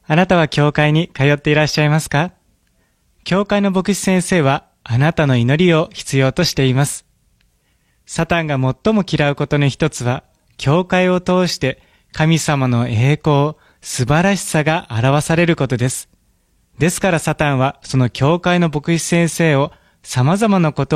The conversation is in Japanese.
あなたは教会に通っていらっしゃいますか？教会の牧師先生はあなたの祈りを必要としています。サタンが最も嫌うことの一つは、教会を通して神様の栄光、素晴らしさが表されることです。ですからサタンはその教会の牧師先生を様々なこと